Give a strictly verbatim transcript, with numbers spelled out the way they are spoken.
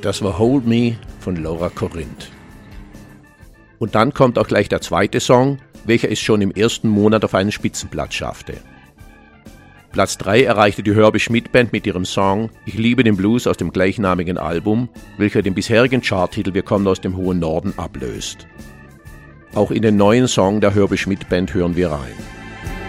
Das war Hold Me von Laura Corinth. Und dann kommt auch gleich der zweite Song, welcher es schon im ersten Monat auf einen Spitzenplatz schaffte. Platz drei erreichte die Herbie Schmidt Band mit ihrem Song Ich liebe den Blues aus dem gleichnamigen Album, welcher den bisherigen Charttitel Wir kommen aus dem hohen Norden ablöst. Auch in den neuen Song der Herbie Schmidt Band hören wir rein.